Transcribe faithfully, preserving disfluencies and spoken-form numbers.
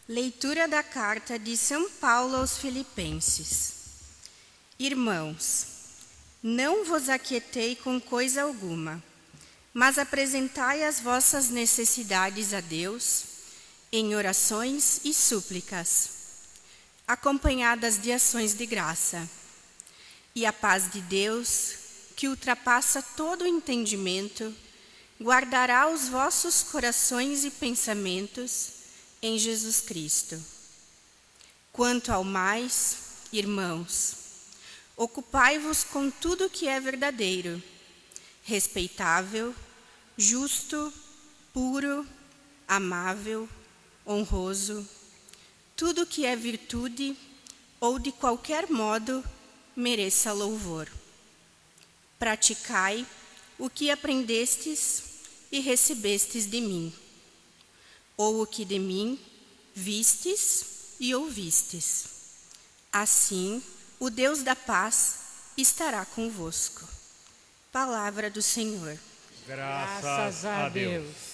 Leitura da carta de São Paulo aos Filipenses. Irmãos, não vos aquietei com coisa alguma, mas apresentai as vossas necessidades a Deus em orações e súplicas, acompanhadas de ações de graça. E a paz de Deus, que ultrapassa todo o entendimento, guardará os vossos corações e pensamentos em Jesus Cristo. Quanto ao mais, irmãos, ocupai-vos com tudo que é verdadeiro, respeitável, justo, puro, amável, honroso, tudo que é virtude ou de qualquer modo mereça louvor. Praticai o que aprendestes e recebestes de mim, ou o que de mim vistes e ouvistes. Assim, o Deus da paz estará convosco. Palavra do Senhor. Graças a Deus.